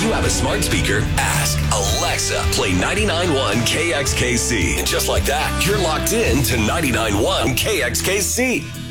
you have a smart speaker, ask Alexa, play 99.1 KXKC. And just like that, you're locked in to 99.1 KXKC.